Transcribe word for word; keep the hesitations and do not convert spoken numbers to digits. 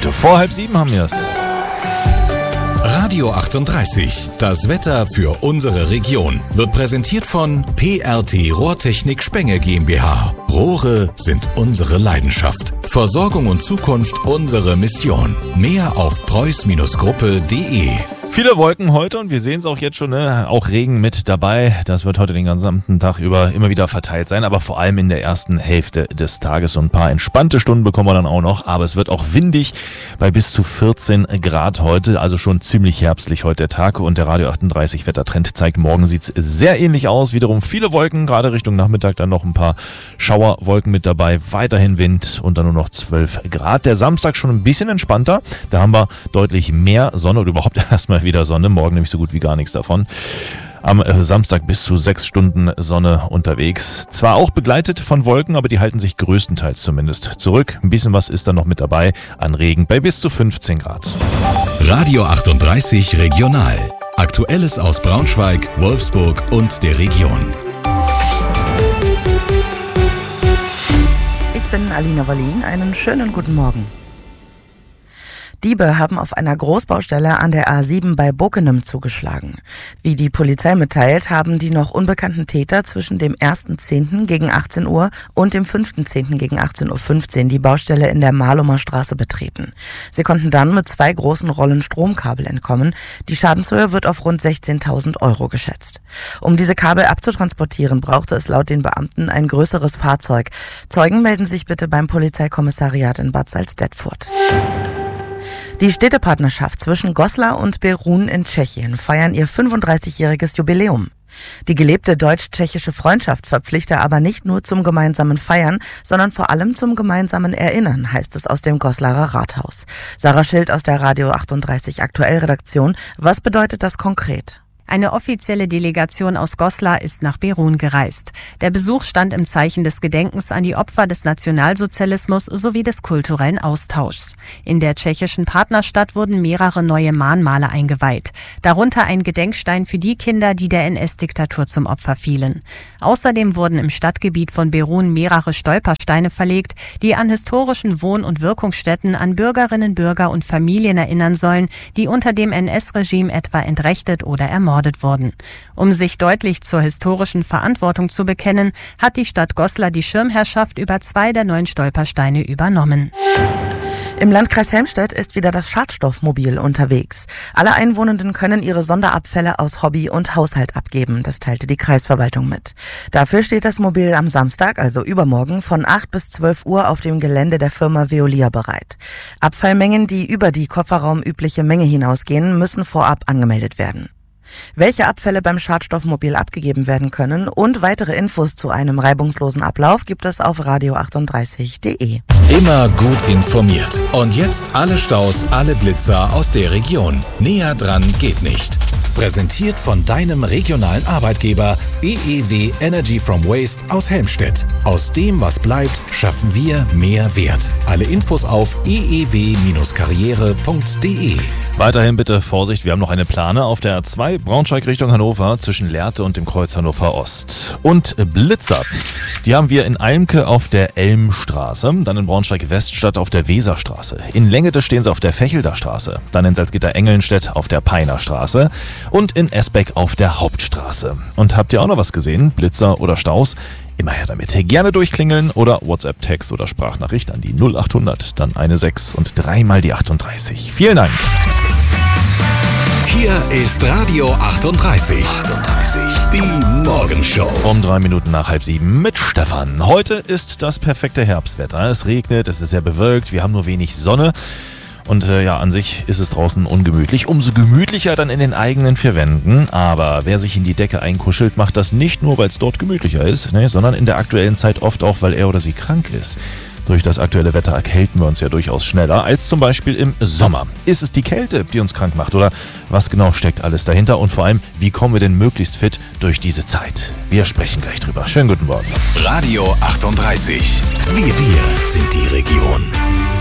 Minute vor halb sieben haben wir es. Radio achtunddreißig, das Wetter für unsere Region, wird präsentiert von P R T Rohrtechnik Spenge GmbH. Rohre sind unsere Leidenschaft. Versorgung und Zukunft unsere Mission. Mehr auf preuß Gruppe punkt de. Viele Wolken heute und wir sehen es auch jetzt schon, ne? Auch Regen mit dabei. Das wird heute den gesamten Tag über immer wieder verteilt sein, aber vor allem in der ersten Hälfte des Tages. So ein paar entspannte Stunden bekommen wir dann auch noch, aber es wird auch windig bei bis zu vierzehn Grad heute, also schon ziemlich herbstlich heute der Tag und der Radio achtunddreißig Wettertrend zeigt, morgen sieht es sehr ähnlich aus. Wiederum viele Wolken, gerade Richtung Nachmittag dann noch ein paar Schauerwolken mit dabei, weiterhin Wind und dann nur noch zwölf Grad. Der Samstag schon ein bisschen entspannter, da haben wir deutlich mehr Sonne oder überhaupt erstmal wieder Sonne, morgen nämlich so gut wie gar nichts davon. Am Samstag bis zu sechs Stunden Sonne unterwegs. Zwar auch begleitet von Wolken, aber die halten sich größtenteils zumindest zurück. Ein bisschen was ist dann noch mit dabei an Regen bei bis zu fünfzehn Grad. Radio achtunddreißig Regional. Aktuelles aus Braunschweig, Wolfsburg und der Region. Ich bin Alina Wallin. Einen schönen guten Morgen. Diebe haben auf einer Großbaustelle an der A sieben bei Bockenem zugeschlagen. Wie die Polizei mitteilt, haben die noch unbekannten Täter zwischen dem ersten zehnten gegen achtzehn Uhr und dem fünften zehnten gegen achtzehn Uhr fünfzehn die Baustelle in der Mahlumer Straße betreten. Sie konnten dann mit zwei großen Rollen Stromkabel entkommen. Die Schadenshöhe wird auf rund sechzehntausend Euro geschätzt. Um diese Kabel abzutransportieren, brauchte es laut den Beamten ein größeres Fahrzeug. Zeugen melden sich bitte beim Polizeikommissariat in Bad Salzdetfurt. Die Städtepartnerschaft zwischen Goslar und Berun in Tschechien feiern ihr fünfunddreißigjähriges Jubiläum. Die gelebte deutsch-tschechische Freundschaft verpflichte aber nicht nur zum gemeinsamen Feiern, sondern vor allem zum gemeinsamen Erinnern, heißt es aus dem Goslarer Rathaus. Sarah Schild aus der Radio achtunddreißig Aktuell-Redaktion. Was bedeutet das konkret? Eine offizielle Delegation aus Goslar ist nach Berun gereist. Der Besuch stand im Zeichen des Gedenkens an die Opfer des Nationalsozialismus sowie des kulturellen Austauschs. In der tschechischen Partnerstadt wurden mehrere neue Mahnmale eingeweiht. Darunter ein Gedenkstein für die Kinder, die der N S-Diktatur zum Opfer fielen. Außerdem wurden im Stadtgebiet von Berun mehrere Stolpersteine verlegt, die an historischen Wohn- und Wirkungsstätten an Bürgerinnen, Bürger und Familien erinnern sollen, die unter dem N S-Regime etwa entrechtet oder ermordet wurden. Um sich deutlich zur historischen Verantwortung zu bekennen, hat die Stadt Goslar die Schirmherrschaft über zwei der neuen Stolpersteine übernommen. Im Landkreis Helmstedt ist wieder das Schadstoffmobil unterwegs. Alle Einwohnenden können ihre Sonderabfälle aus Hobby und Haushalt abgeben, das teilte die Kreisverwaltung mit. Dafür steht das Mobil am Samstag, also übermorgen, von acht bis zwölf Uhr auf dem Gelände der Firma Veolia bereit. Abfallmengen, die über die kofferraumübliche Menge hinausgehen, müssen vorab angemeldet werden. Welche Abfälle beim Schadstoffmobil abgegeben werden können und weitere Infos zu einem reibungslosen Ablauf gibt es auf radio achtunddreißig punkt de. Immer gut informiert. Und jetzt alle Staus, alle Blitzer aus der Region. Näher dran geht nicht. Präsentiert von deinem regionalen Arbeitgeber E E W Energy from Waste aus Helmstedt. Aus dem, was bleibt, schaffen wir mehr Wert. Alle Infos auf e e w karriere punkt de. Weiterhin bitte Vorsicht, wir haben noch eine Plane auf der A zwei Braunschweig Richtung Hannover zwischen Lehrte und dem Kreuz Hannover Ost. Und Blitzer, die haben wir in Almke auf der Elmstraße, dann in Braunschweig-Weststadt auf der Weserstraße. In Längete stehen sie auf der Fechelder Straße, dann in Salzgitter-Engelnstedt auf der Peiner Straße und in Esbeck auf der Hauptstraße. Und habt ihr auch noch was gesehen? Blitzer oder Staus? Immer her damit. Gerne durchklingeln oder WhatsApp-Text oder Sprachnachricht an die null achthundert, dann eine sechs und dreimal die achtunddreißig. Vielen Dank. Hier ist Radio achtunddreißig. achtunddreißig, die Morgenshow. Um drei Minuten nach halb sieben mit Stefan. Heute ist das perfekte Herbstwetter. Es regnet, es ist sehr bewölkt, wir haben nur wenig Sonne. Und äh, ja, an sich ist es draußen ungemütlich. Umso gemütlicher dann in den eigenen vier Wänden. Aber wer sich in die Decke einkuschelt, macht das nicht nur, weil es dort gemütlicher ist, ne, sondern in der aktuellen Zeit oft auch, weil er oder sie krank ist. Durch das aktuelle Wetter erkälten wir uns ja durchaus schneller als zum Beispiel im Sommer. Ist es die Kälte, die uns krank macht? Oder was genau steckt alles dahinter? Und vor allem, wie kommen wir denn möglichst fit durch diese Zeit? Wir sprechen gleich drüber. Schönen guten Morgen. Radio achtunddreißig. Wir, wir sind die Region.